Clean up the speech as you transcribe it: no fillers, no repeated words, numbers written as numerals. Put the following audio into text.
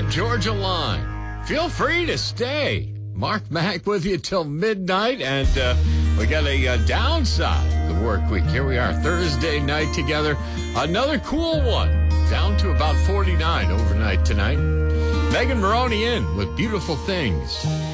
Floyd, Georgia Line. Feel free to stay. Mark Mack with you till midnight, and we got a downside of the work week. Here we are, Thursday night together. Another cool one, down to about 49 overnight tonight. Megan Maroney in with Beautiful Things.